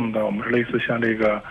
重的，我们是类似像这个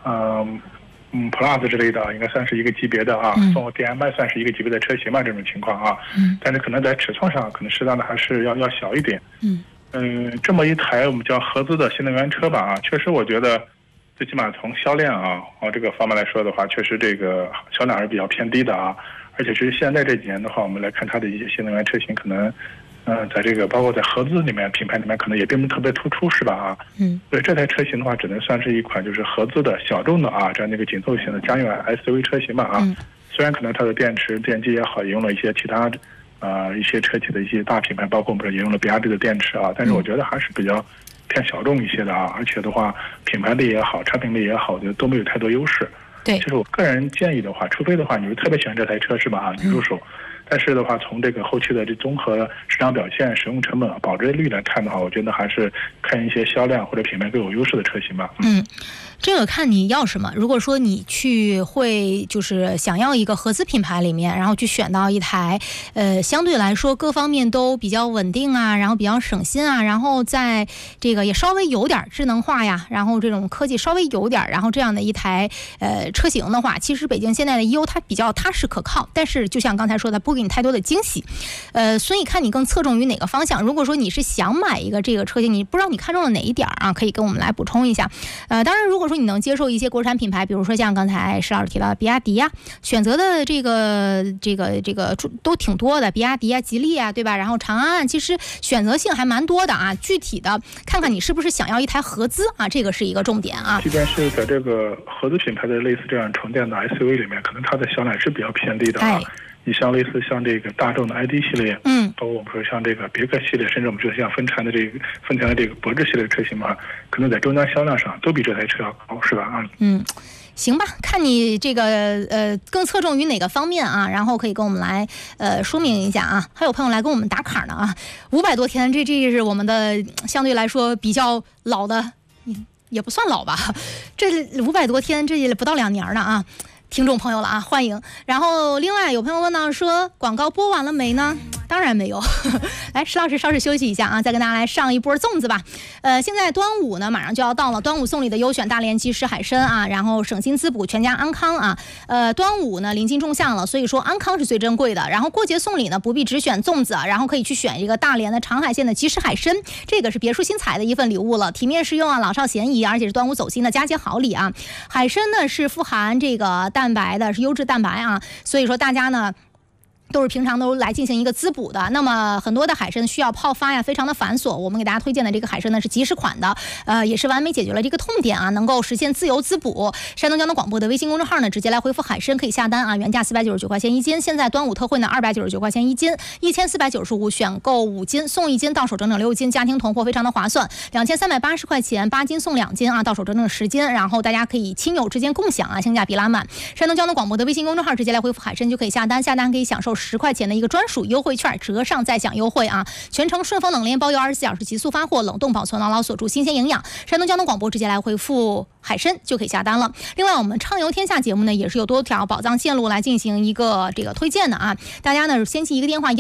Plus 之类的，应该算是一个级别的啊，送 DMI 算是一个级别的车型嘛，这种情况啊。但是可能在尺寸上，可能适当的还是要小一点。这么一台我们叫合资的新能源车吧啊，确实我觉得最起码从销量这个方面来说的话，确实这个销量还是比较偏低的啊。而且是现在这几年的话，我们来看它的一些新能源车型，可能在这个包括在合资里面品牌里面，可能也并不特别突出，是吧啊？所以这台车型的话，只能算是一款就是合资的小众的这样的一个紧凑型的家用 SUV 车型吧啊。虽然可能它的电池电机也好，也用了一些其他一些车企的一些大品牌，包括我们也用了比亚迪的电池啊，但是我觉得还是比较偏小众一些的啊，而且的话，品牌力也好，产品力也好，我觉得都没有太多优势。 对， 其实我个人建议的话，除非的话你是特别喜欢这台车是吧啊，你入手。但是的话，从这个后期的这综合市场表现、使用成本、保值率来看的话，我觉得还是看一些销量或者品牌更有优势的车型吧。 这个看你要什么。如果说你就是想要一个合资品牌里面，然后去选到一台相对来说各方面都比较稳定啊，然后比较省心啊，然后在这个也稍微有点智能化呀，然后这种科技稍微有点，然后这样的一台车型的话，其实北京现在的 EO 它比较踏实可靠，但是就像刚才说的，不给你太多的惊喜。所以看你更侧重于哪个方向。如果说你是想买一个这个车型，你不知道你看中了哪一点啊，可以跟我们来补充一下。当然如果说你能接受一些国产品牌，比如说像刚才石老师提到的比亚迪呀，选择的这个都挺多的，比亚迪啊、吉利啊，对吧？然后长安其实选择性还蛮多的啊。具体的看看你是不是想要一台合资啊，这个是一个重点啊。 即便是在这个合资品牌的类似这样纯电的 SUV 里面，可能它的销量是比较偏低的啊。你像类似像这个大众的 ID 系列，包括我们说像这个别克系列，甚至我们说像丰田的这个博智系列的车型嘛，可能在终端销量上都比这台车要高，是吧？ 行吧，看你这个更侧重于哪个方面啊，然后可以跟我们来说明一下啊。还有朋友来跟我们打卡呢啊，500多天，这是我们的相对来说比较老的，也不算老吧，这500多天，这也不到2年了啊。听众朋友了啊，欢迎。然后另外有朋友问到说，广告播完了没呢？当然没有。来，石老师稍事休息一下啊，再跟大家来上一波粽子吧。现在端午呢马上就要到了，端午送礼的优选大连鸡食海参啊，然后省心滋补，全家安康啊。端午呢临近仲夏了，所以说安康是最珍贵的。然后过节送礼呢不必只选粽子，然后可以去选一个大连的长海县的鸡食海参，这个是别出心裁的一份礼物了，体面实用啊，老少咸宜，而且是端午走心的佳节好礼啊。海参呢是富含这个蛋白的，是优质蛋白啊，所以说大家呢都是平常都来进行一个滋补的。那么很多的海参需要泡发呀，非常的繁琐。我们给大家推荐的这个海参呢是即食款的，也是完美解决了这个痛点啊，能够实现自由滋补。山东交通广播的微信公众号呢，直接来回复海参可以下单啊，原价499块钱1斤，现在端午特惠呢299块钱1斤，1495选购5斤送1斤，到手整整6斤，家庭囤货非常的划算。2380块钱8斤送2斤啊，到手整整10斤，然后大家可以亲友之间共享啊，性价比拉满。山东交通广播的微信公众号直接来回复海参就可以下单，下单可以享受10块钱的一个专属优惠券，折上再享优惠啊！全程顺丰冷链包邮，24小时极速发货，冷冻保存，牢牢锁住新鲜营养。山东交通广播直接来回复海参就可以下单了。另外，我们畅游天下节目呢，也是有多条宝藏线路来进行一个这个推荐的啊！大家呢先记一个电话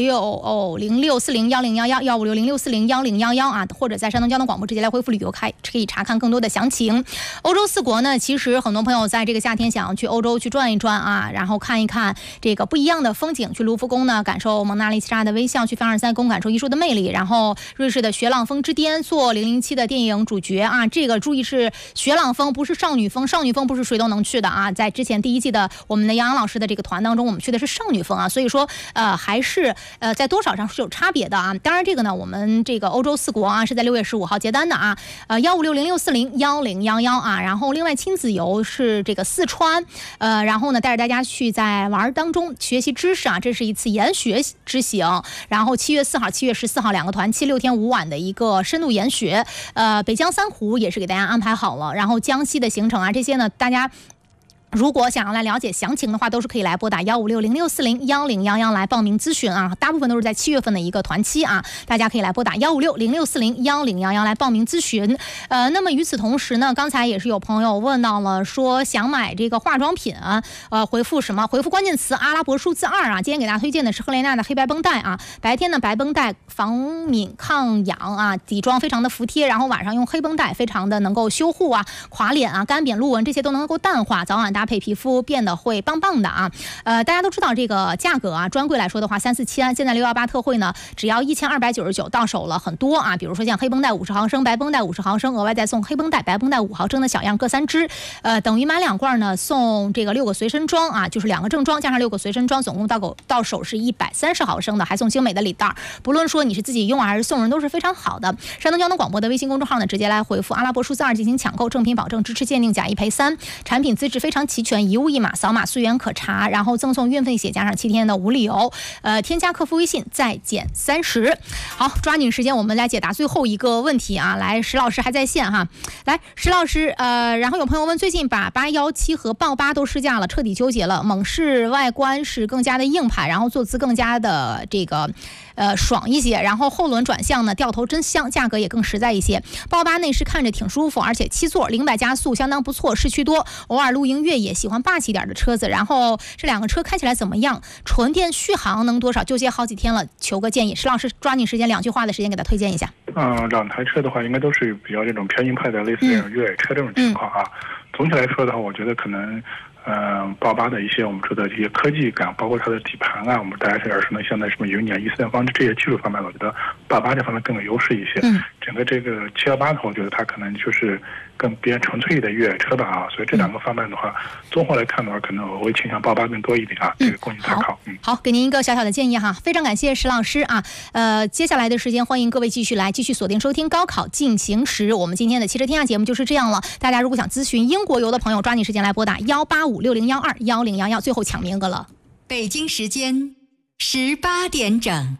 15606401011，15606401011啊，或者在山东交通广播直接来回复旅游可以查看更多的详情。欧洲4国呢，其实很多朋友在这个夏天想要去欧洲去转一转啊，然后看一看这个不一样的风景，去卢浮宫呢感受蒙娜丽莎的微笑，去凡尔赛宫感受艺术的魅力，然后瑞士的雪朗峰之巅做007的电影主角啊，这个注意是雪朗峰，不是少女峰，少女峰不是谁都能去的啊，在之前第1季的我们的杨洋老师的这个团当中，我们去的是少女峰啊，所以说还是在多少上是有差别的啊。当然这个呢，我们这个欧洲4国啊是在6月15号接单的啊，15606401011啊，然后另外亲子游是这个四川，然后呢带着大家去在玩当中学习知识啊，这是一次研学之行。然后7月4号、7月14号2个团期6天5晚的一个深度研学。北疆3湖也是给大家安排好了，然后江西的行程啊，这些呢大家如果想要来了解详情的话，都是可以来拨打15606401011来报名咨询啊。大部分都是在7月份的一个团期啊，大家可以来拨打15606401011来报名咨询。那么与此同时呢，刚才也是有朋友问到了，说想买这个化妆品啊，回复什么？回复关键词阿拉伯数字2啊。今天给大家推荐的是赫莲娜的黑白绷带啊，白天的白绷带防敏抗痒啊，底妆非常的服帖，然后晚上用黑绷带非常的能够修护啊，垮脸啊、干扁、路纹这些都能够淡化，早晚搭配皮肤变得会棒棒的啊。大家都知道这个价格啊，专柜来说的话3-4千，现在618特惠呢，只要1299到手了很多啊。比如说像黑绷带50毫升、白绷带50毫升，额外再送黑绷带、白绷带5毫升的小样各3支，等于买2罐呢送这个6个随身装啊，就是2个正装加上6个随身装，总共到手是130毫升的，还送精美的礼袋。不论说你是自己用还是送人，都是非常好的。山东交通广播的微信公众号呢，直接来回复阿拉伯数字2进行抢购，正品保证，支持鉴定，假一赔3，产品资质非常齐全，一物一码，扫码溯源可查，然后赠送运费险加上7天的无理由。添加客服微信再减30。好，抓紧时间，我们来解答最后一个问题啊！来，石老师还在线哈，来，石老师，然后有朋友问，最近把817和豹8都试驾了，彻底纠结了。猛士外观是更加的硬派，然后坐姿更加的这个爽一些，然后后轮转向呢掉头真香，价格也更实在一些。豹8内饰看着挺舒服，而且7座0-100加速相当不错，市区多，偶尔露营越野喜欢霸气点的车子。然后这2个车开起来怎么样？纯电续航能多少？纠结好几天了，求个建议。石老师抓紧时间，2句话的时间给他推荐一下。 2台车的话，应该都是比较这种偏硬派的，类似这种越野车这种情况啊。总体来说的话，我觉得可能豹8的一些我们说的这些科技感，包括它的底盘啊，我们大家是耳熟能详的什么有点1-3方这些技术方面，我觉得豹8这方面更有优势一些。整个这个718的话，我觉得它可能就是更偏纯粹的越野车吧啊。所以这2个方面的话，综合来看的话，可能我会倾向豹8更多一点啊。这个供你参考。 好，给您一个小小的建议哈，非常感谢石老师啊。接下来的时间，欢迎各位继续锁定收听高考进行时。我们今天的汽车天下节目就是这样了。大家如果想咨询英国游的朋友，抓紧时间来拨打18560121011，最后抢名额了。 北京时间18点整，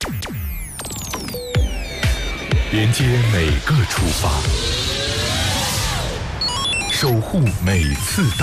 连接每个出发，守护每次到